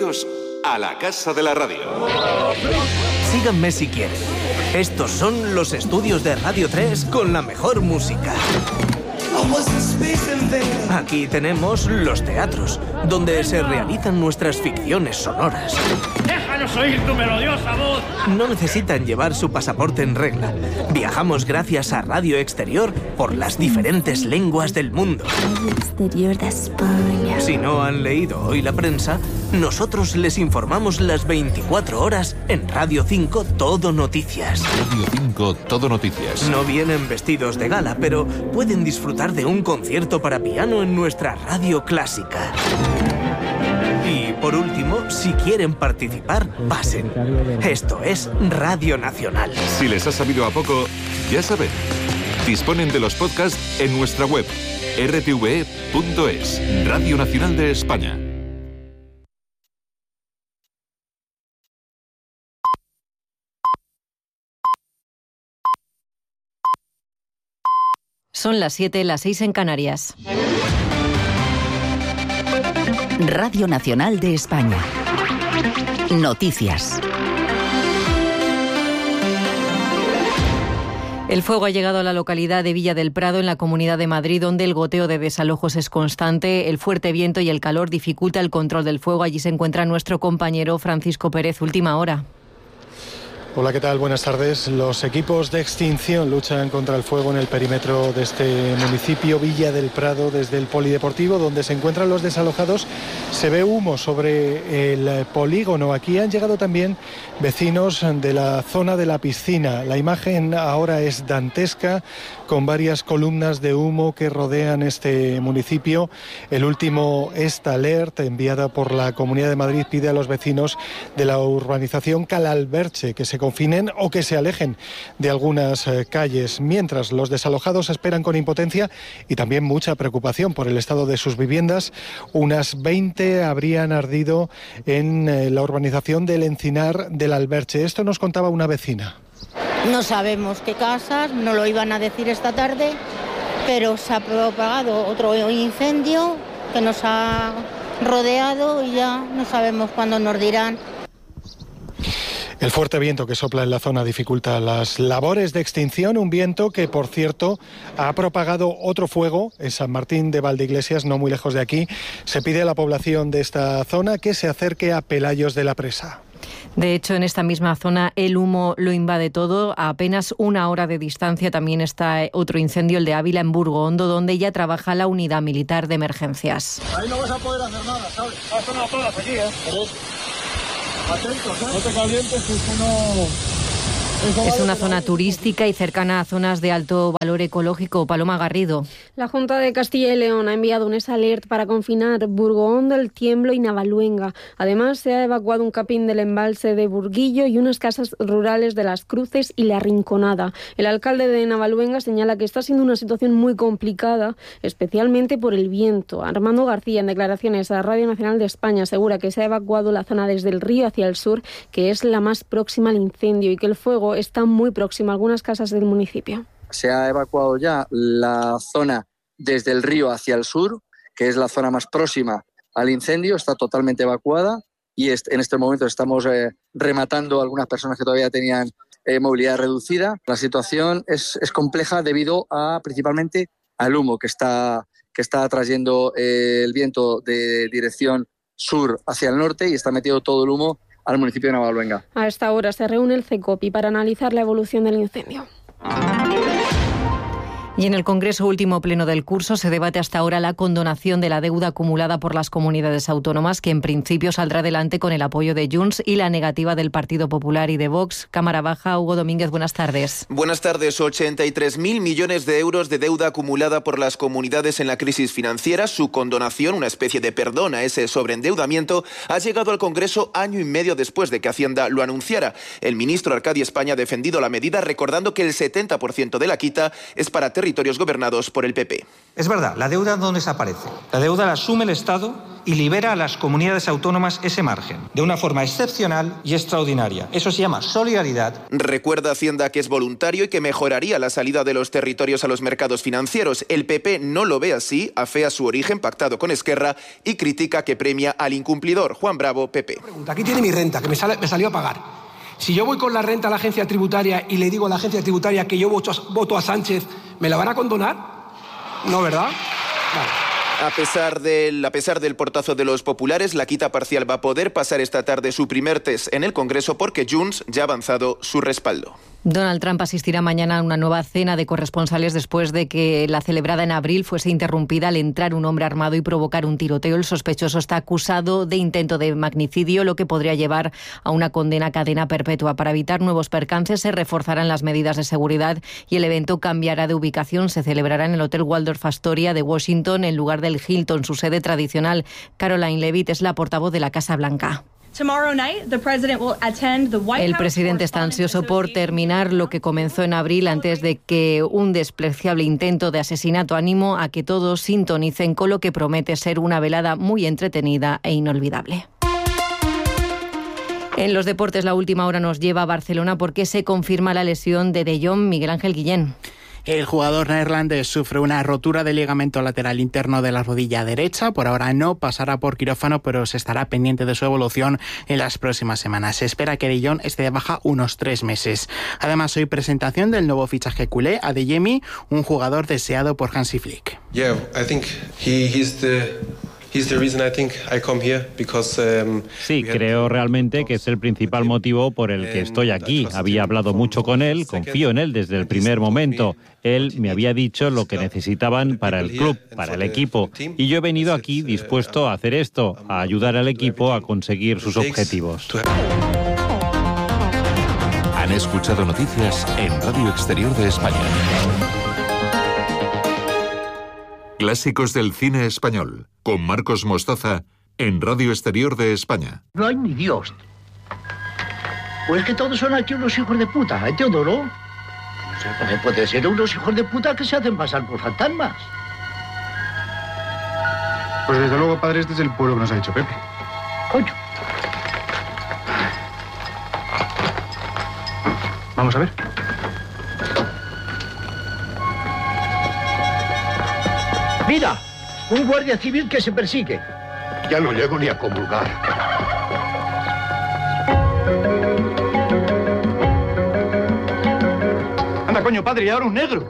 Bienvenidos a la Casa de la Radio. Síganme si quieren. Estos son los estudios de Radio 3 con la mejor música. Aquí tenemos los teatros, donde se realizan nuestras ficciones sonoras. ¡Déjanos oír tu melodiosa voz! No necesitan llevar su pasaporte en regla. Viajamos gracias a Radio Exterior por las diferentes lenguas del mundo. Exterior de España. Si no han leído hoy la prensa, nosotros les informamos las 24 horas en Radio 5 Todo Noticias. Radio 5 Todo Noticias. No vienen vestidos de gala, pero pueden disfrutar de un concierto para piano en nuestra radio clásica. Y por último, si quieren participar, pasen. Esto es Radio Nacional. Si les ha sabido a poco, ya saben, disponen de los podcasts en nuestra web rtve.es, Radio Nacional de España. Son las 7, las 6 en Canarias. Radio Nacional de España. Noticias. El fuego ha llegado a la localidad de Villa del Prado, en la Comunidad de Madrid, donde el goteo de desalojos es constante. El fuerte viento y el calor dificulta el control del fuego. Allí se encuentra nuestro compañero Francisco Pérez. Última hora. Hola, ¿qué tal? Buenas tardes. Los equipos de extinción luchan contra el fuego en el perímetro de este municipio, Villa del Prado. Desde el polideportivo, donde se encuentran los desalojados, se ve humo sobre el polígono. Aquí han llegado también vecinos de la zona de la piscina. La imagen ahora es dantesca, con varias columnas de humo que rodean este municipio. El último Esta Alert, enviada por la Comunidad de Madrid, pide a los vecinos de la urbanización Calalberche que se confinen o que se alejen de algunas calles, mientras los desalojados esperan con impotencia y también mucha preocupación por el estado de sus viviendas. Unas 20 habrían ardido en la urbanización del Encinar del Alberche. Esto nos contaba una vecina. No sabemos qué casas, no lo iban a decir esta tarde, pero se ha propagado otro incendio que nos ha rodeado y ya no sabemos cuándo nos dirán. El fuerte viento que sopla en la zona dificulta las labores de extinción, un viento que, por cierto, ha propagado otro fuego en San Martín de Valdeiglesias, no muy lejos de aquí. Se pide a la población de esta zona que se acerque a Pelayos de la Presa. De hecho, en esta misma zona el humo lo invade todo. A apenas una hora de distancia también está otro incendio, el de Ávila, en Burgondo, donde ya trabaja la unidad militar de emergencias. Ahí no vas a poder hacer nada, ¿sabes? Son todas aquí, ¿eh? Atentos, ¿eh? No te calientes, que esto no... Es una zona turística y cercana a zonas de alto valor ecológico. Paloma Garrido. La Junta de Castilla y León ha enviado un alert para confinar Burgondo, El Tiemblo y Navaluenga. Además, se ha evacuado un capín del embalse de Burguillo y unas casas rurales de Las Cruces y La Rinconada. El alcalde de Navaluenga señala que está siendo una situación muy complicada, especialmente por el viento. Armando García, en declaraciones a Radio Nacional de España, asegura que se ha evacuado la zona desde el río hacia el sur, que es la más próxima al incendio, y que el fuego está muy próximo a algunas casas del municipio. Se ha evacuado ya la zona desde el río hacia el sur, que es la zona más próxima al incendio, está totalmente evacuada y en este momento estamos rematando a algunas personas que todavía tenían movilidad reducida. La situación es compleja debido principalmente al humo que está trayendo el viento de dirección sur hacia el norte y está metido todo el humo al municipio de Navaluenga. A esta hora se reúne el CECOPI para analizar la evolución del incendio. Y en el Congreso, último pleno del curso, se debate hasta ahora la condonación de la deuda acumulada por las comunidades autónomas, que en principio saldrá adelante con el apoyo de Junts y la negativa del Partido Popular y de Vox. Cámara Baja, Hugo Domínguez, buenas tardes. Buenas tardes. 83.000 millones de euros de deuda acumulada por las comunidades en la crisis financiera. Su condonación, una especie de perdón a ese sobreendeudamiento, ha llegado al Congreso año y medio después de que Hacienda lo anunciara. El ministro Arcadi España ha defendido la medida, recordando que el 70% de la quita es para territorios gobernados por el PP. Es verdad, la deuda no desaparece. La deuda la asume el Estado y libera a las comunidades autónomas ese margen, de una forma excepcional y extraordinaria. Eso se llama solidaridad. Recuerda Hacienda que es voluntario y que mejoraría la salida de los territorios a los mercados financieros. El PP no lo ve así, afea su origen pactado con Esquerra y critica que premia al incumplidor. Juan Bravo, PP. Aquí tiene mi renta, que me salió a pagar. Si yo voy con la renta a la agencia tributaria y le digo a la agencia tributaria que yo voto a Sánchez, ¿me la van a condonar? No, ¿verdad? Vale. A pesar del portazo de los populares, la quita parcial va a poder pasar esta tarde su primer test en el Congreso porque Junts ya ha avanzado su respaldo. Donald Trump asistirá mañana a una nueva cena de corresponsales después de que la celebrada en abril fuese interrumpida al entrar un hombre armado y provocar un tiroteo. El sospechoso está acusado de intento de magnicidio, lo que podría llevar a una condena a cadena perpetua. Para evitar nuevos percances se reforzarán las medidas de seguridad y el evento cambiará de ubicación. Se celebrará en el Hotel Waldorf Astoria de Washington en lugar del Hilton, su sede tradicional. Caroline Leavitt es la portavoz de la Casa Blanca. El presidente está ansioso por terminar lo que comenzó en abril antes de que un despreciable intento de asesinato animo a que todos sintonicen con lo que promete ser una velada muy entretenida e inolvidable. En los deportes, la última hora nos lleva a Barcelona porque se confirma la lesión de De Jong. Miguel Ángel Guillén. El jugador neerlandés sufre una rotura del ligamento lateral interno de la rodilla derecha. Por ahora no pasará por quirófano, pero se estará pendiente de su evolución en las próximas semanas. Se espera que De Jong esté de baja unos 3 meses. Además, hoy presentación del nuevo fichaje culé, Adeyemi, un jugador deseado por Hansi Flick. Yeah, I think he's the reason I think I come here because sí, creo realmente que es el principal motivo por el que estoy aquí. Había hablado mucho con él, confío en él desde el primer momento. Él me había dicho lo que necesitaban para el club, para el equipo, y yo he venido aquí dispuesto a hacer esto, a ayudar al equipo a conseguir sus objetivos. Han escuchado noticias en Radio Exterior de España. Clásicos del cine español, con Marcos Mostaza, en Radio Exterior de España. No hay ni Dios. Pues que todos son aquí unos hijos de puta, ¿eh, Teodoro? No sé, porque puede ser unos hijos de puta que se hacen pasar por fantasmas. Pues desde luego, padre, este es el pueblo que nos ha dicho Pepe. Coño. Vamos a ver. Mira, un guardia civil que se persigue. Ya no llego ni a comulgar. Anda, coño, padre, y ahora un negro.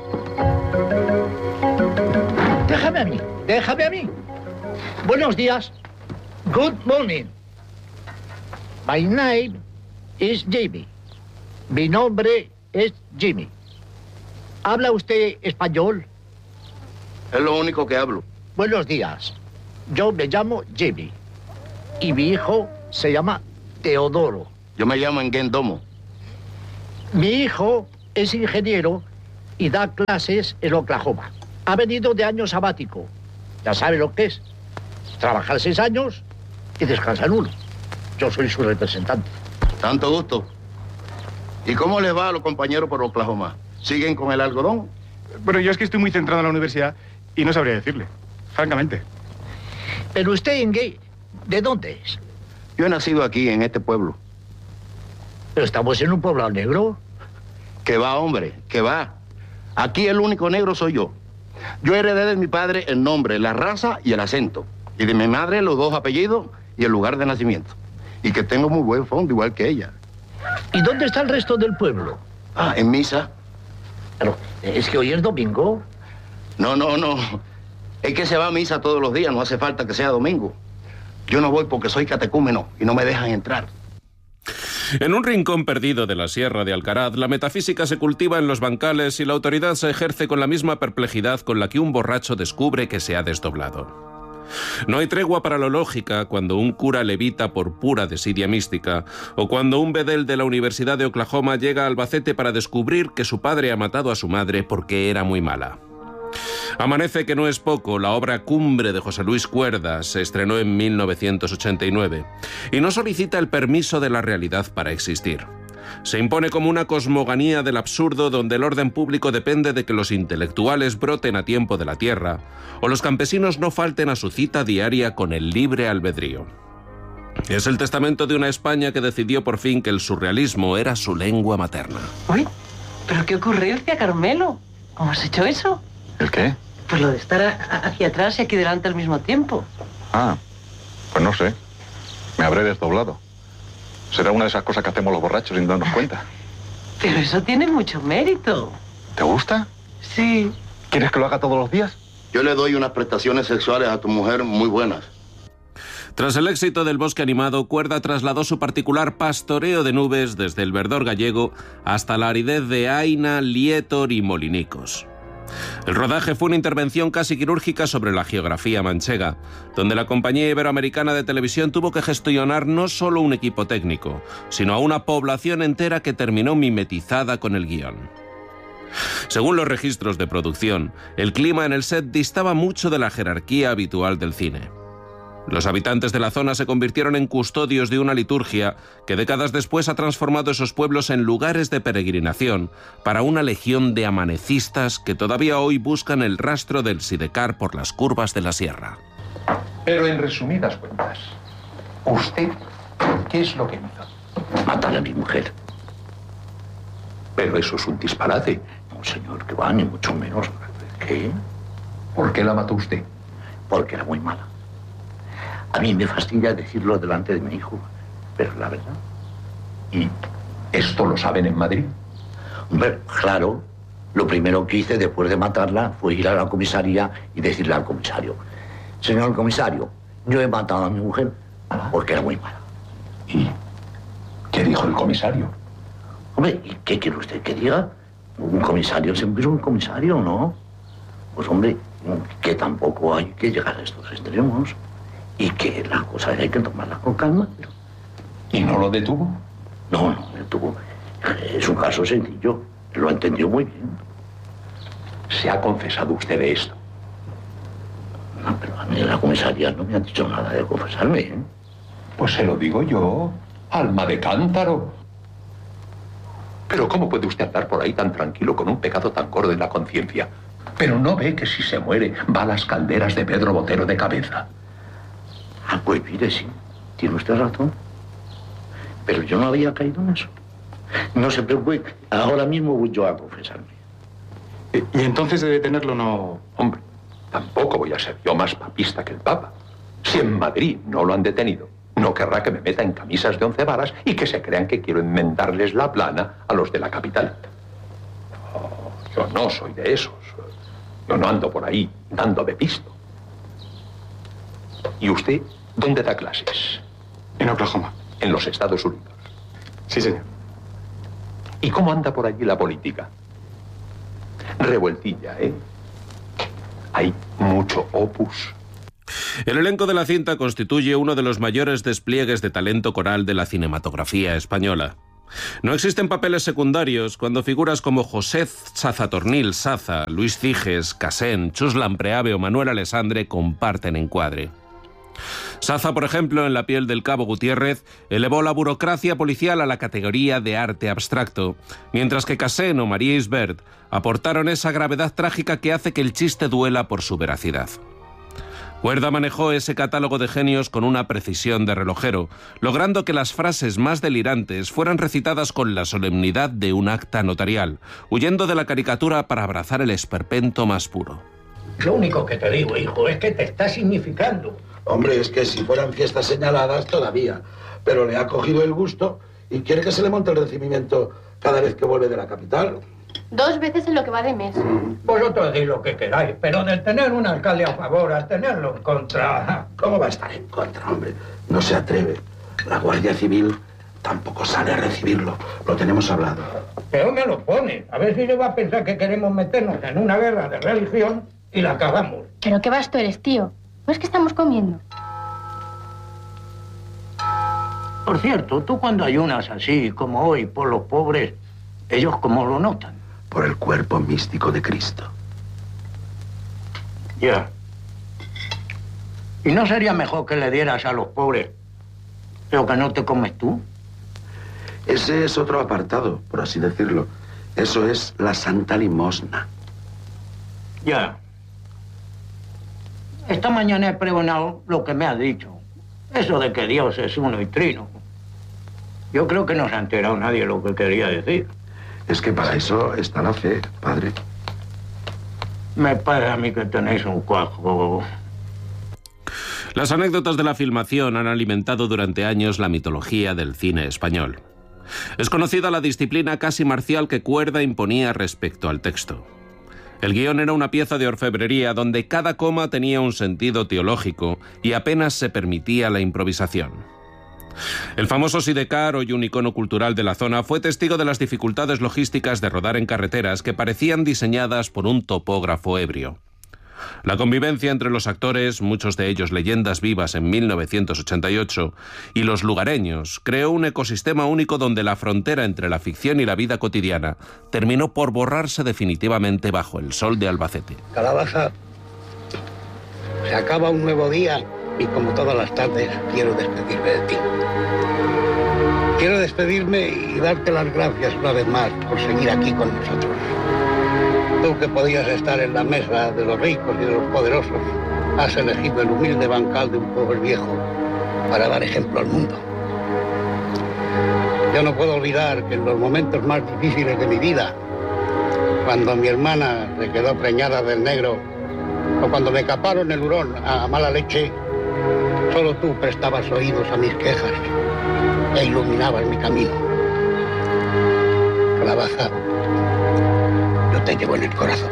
Déjame a mí. Buenos días. Good morning. My name is Jimmy. Mi nombre es Jimmy. ¿Habla usted español? Es lo único que hablo. Buenos días. Yo me llamo Jimmy. Y mi hijo se llama Teodoro. Yo me llamo Engendomo. Mi hijo es ingeniero y da clases en Oklahoma. Ha venido de año sabático. Ya sabe lo que es. Trabajar 6 años y descansar 1. Yo soy su representante. Tanto gusto. ¿Y cómo les va a los compañeros por Oklahoma? ¿Siguen con el algodón? Bueno, yo es que estoy muy centrado en la universidad y no sabría decirle, francamente. Pero usted, ¿de dónde es? Yo he nacido aquí, en este pueblo. ¿Pero estamos en un pueblo negro? Que va, hombre, que va. Aquí el único negro soy yo. Yo heredé de mi padre el nombre, la raza y el acento. Y de mi madre los 2 apellidos y el lugar de nacimiento. Y que tengo muy buen fondo, igual que ella. ¿Y dónde está el resto del pueblo? Ah, en misa. Pero, ¿es que hoy es domingo? No. Es que se va a misa todos los días, no hace falta que sea domingo. Yo no voy porque soy catecúmeno y no me dejan entrar. En un rincón perdido de la Sierra de Alcaraz, la metafísica se cultiva en los bancales y la autoridad se ejerce con la misma perplejidad con la que un borracho descubre que se ha desdoblado. No hay tregua para la lógica cuando un cura levita por pura desidia mística o cuando un bedel de la Universidad de Oklahoma llega a Albacete para descubrir que su padre ha matado a su madre porque era muy mala. Amanece que no es poco, la obra cumbre de José Luis Cuerdas se estrenó en 1989 y no solicita el permiso de la realidad para existir. Se impone como una cosmogonía del absurdo donde el orden público depende de que los intelectuales broten a tiempo de la tierra o los campesinos no falten a su cita diaria con el libre albedrío. Es el testamento de una España que decidió por fin que el surrealismo era su lengua materna. Uy, pero qué ocurrencia, Carmelo. ¿Cómo has hecho eso? ¿El qué? Pues lo de estar hacia atrás y aquí delante al mismo tiempo. Ah, pues no sé. Me habré desdoblado. Será una de esas cosas que hacemos los borrachos sin darnos cuenta. Pero eso tiene mucho mérito. ¿Te gusta? Sí. ¿Quieres que lo haga todos los días? Yo le doy unas prestaciones sexuales a tu mujer muy buenas. Tras el éxito del Bosque Animado, Cuerda trasladó su particular pastoreo de nubes desde el verdor gallego hasta la aridez de Aina, Lietor y Molinicos. El rodaje fue una intervención casi quirúrgica sobre la geografía manchega, donde la compañía iberoamericana de televisión tuvo que gestionar no solo un equipo técnico, sino a una población entera que terminó mimetizada con el guión. Según los registros de producción, el clima en el set distaba mucho de la jerarquía habitual del cine. Los habitantes de la zona se convirtieron en custodios de una liturgia que décadas después ha transformado esos pueblos en lugares de peregrinación para una legión de amanecistas que todavía hoy buscan el rastro del sidecar por las curvas de la sierra. Pero en resumidas cuentas, ¿usted qué es lo que hizo? Matar a mi mujer. Pero eso es un disparate. No, señor, que va, ni mucho menos. ¿Qué? ¿Por qué la mató usted? Porque era muy mala. A mí me fastidia decirlo delante de mi hijo, pero la verdad. ¿Y esto lo saben en Madrid? Hombre, claro. Lo primero que hice después de matarla fue ir a la comisaría y decirle al comisario: señor comisario, yo he matado a mi mujer porque era muy mala. ¿Y qué dijo el comisario? Hombre, ¿y qué quiere usted que diga? Un comisario siempre es un comisario, ¿no? Pues hombre, que tampoco hay que llegar a estos extremos. Y que las cosas hay que tomarlas con calma. Pero... ¿Y no lo detuvo? No, no detuvo. Es un caso sencillo. Lo entendió muy bien. ¿Se ha confesado usted de esto? No, pero a mí en la comisaría no me han dicho nada de confesarme, ¿eh? Pues se lo digo yo, alma de cántaro. Pero ¿cómo puede usted andar por ahí tan tranquilo con un pecado tan gordo en la conciencia? Pero no ve que si se muere va a las calderas de Pedro Botero de cabeza. Ah, pues mire, sí, tiene usted razón. Pero yo no había caído en eso. No se preocupe, ahora mismo voy yo a confesarme. ¿Y entonces de detenerlo no...? Hombre, tampoco voy a ser yo más papista que el Papa. Si en Madrid no lo han detenido, no querrá que me meta en camisas de 11 varas y que se crean que quiero enmendarles la plana a los de la capital. Oh, yo no soy de esos. Yo no ando por ahí dando de pisto. ¿Y usted dónde da clases? En Oklahoma. En los Estados Unidos. Sí, señor. ¿Y cómo anda por allí la política? Revueltilla, ¿eh? Hay mucho opus. El elenco de la cinta constituye uno de los mayores despliegues de talento coral de la cinematografía española. No existen papeles secundarios cuando figuras como José Sazatornil Saza, Luis Ciges, Casén, Chus Lampreave o Manuel Alessandre comparten encuadre. Saza, por ejemplo, en La piel del cabo Gutiérrez, elevó la burocracia policial a la categoría de arte abstracto, mientras que Casén o María Isbert aportaron esa gravedad trágica que hace que el chiste duela por su veracidad. Cuerda manejó ese catálogo de genios con una precisión de relojero, logrando que las frases más delirantes fueran recitadas con la solemnidad de un acta notarial, huyendo de la caricatura para abrazar el esperpento más puro. Lo único que te digo, hijo, es que te está significando. Hombre, es que si fueran fiestas señaladas todavía, pero le ha cogido el gusto y quiere que se le monte el recibimiento cada vez que vuelve de la capital. 2 veces en lo que va de mes. Vosotros decís lo que queráis, pero del tener un alcalde a favor al tenerlo en contra... ¿Cómo va a estar en contra, hombre? No se atreve. La Guardia Civil tampoco sale a recibirlo. Lo tenemos hablado. Pero me lo pone. A ver si se va a pensar que queremos meternos en una guerra de religión y la acabamos. ¿Pero qué vasto eres, tío? ¿No es que estamos comiendo? Por cierto, tú cuando ayunas así, como hoy, por los pobres, ¿ellos cómo lo notan? Por el cuerpo místico de Cristo. Ya. ¿Y no sería mejor que le dieras a los pobres lo que no te comes tú? Ese es otro apartado, por así decirlo. Eso es la Santa Limosna. Ya. Esta mañana he pregonado lo que me ha dicho. Eso de que Dios es uno y trino. Yo creo que no se ha enterado nadie lo que quería decir. Es que para eso está la fe, padre. Me parece a mí que tenéis un cuajo. Las anécdotas de la filmación han alimentado durante años la mitología del cine español. Es conocida la disciplina casi marcial que Cuerda imponía respecto al texto. El guión era una pieza de orfebrería donde cada coma tenía un sentido teológico y apenas se permitía la improvisación. El famoso Sidecar, hoy un icono cultural de la zona, fue testigo de las dificultades logísticas de rodar en carreteras que parecían diseñadas por un topógrafo ebrio. La convivencia entre los actores, muchos de ellos leyendas vivas en 1988, y los lugareños creó un ecosistema único donde la frontera entre la ficción y la vida cotidiana terminó por borrarse definitivamente bajo el sol de Albacete. Calabaza, se acaba un nuevo día y como todas las tardes quiero despedirme de ti. Quiero despedirme y darte las gracias una vez más por seguir aquí con nosotros. Tú que podías estar en la mesa de los ricos y de los poderosos, has elegido el humilde bancal de un pobre viejo para dar ejemplo al mundo. Yo no puedo olvidar que en los momentos más difíciles de mi vida, cuando mi hermana se quedó preñada del negro, o cuando me caparon el hurón a mala leche, solo tú prestabas oídos a mis quejas e iluminabas mi camino. Calabaza, yo te llevo en el corazón.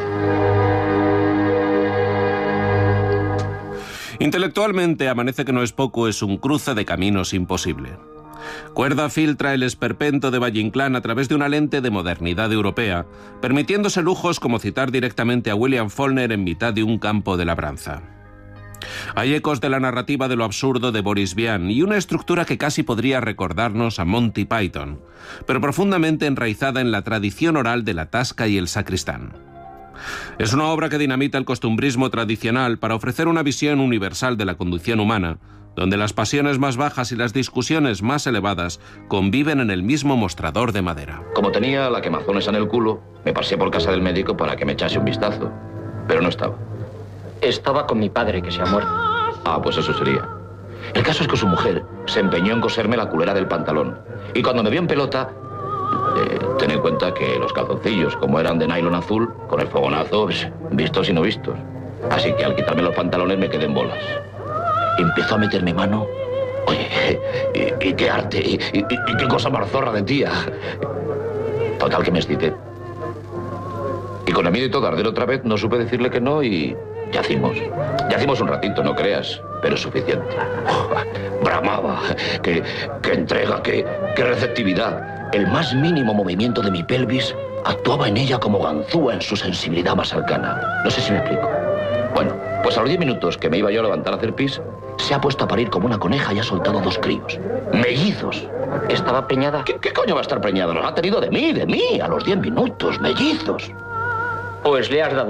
Intelectualmente, Amanece que no es poco es un cruce de caminos imposible. Cuerda filtra el esperpento de Valle Inclán a través de una lente de modernidad europea, permitiéndose lujos como citar directamente a William Faulkner en mitad de un campo de labranza. Hay ecos de la narrativa de lo absurdo de Boris Vian y una estructura que casi podría recordarnos a Monty Python, pero profundamente enraizada en la tradición oral de la tasca y el sacristán. Es una obra que dinamita el costumbrismo tradicional para ofrecer una visión universal de la condición humana, donde las pasiones más bajas y las discusiones más elevadas conviven en el mismo mostrador de madera. Como tenía la quemazón esa en el culo, me pasé por casa del médico para que me echase un vistazo, pero no estaba. Estaba con mi padre, que se ha muerto. Ah, pues eso sería. El caso es que su mujer se empeñó en coserme la culera del pantalón. Y cuando me vio en pelota, ten en cuenta que los calzoncillos, como eran de nylon azul, con el fogonazo, vistos y no vistos. Así que al quitarme los pantalones me quedé en bolas. Empezó a meterme mano. Oye, y qué arte, y qué cosa más zorra de tía. Total que me excité. Y con el miedo y todo arder otra vez, no supe decirle que no y... Yacimos un ratito, no creas, pero es suficiente. Bramaba, qué entrega, qué receptividad. El más mínimo movimiento de mi pelvis actuaba en ella como ganzúa en su sensibilidad más cercana. No sé si me explico. Bueno, pues a los 10 minutos que me iba yo a levantar a hacer pis, se ha puesto a parir como una coneja y ha soltado 2 críos. ¡Mellizos! ¿Estaba preñada? ¿Qué coño va a estar preñada? Los ha tenido de mí, a los 10 minutos, mellizos. Pues le has dado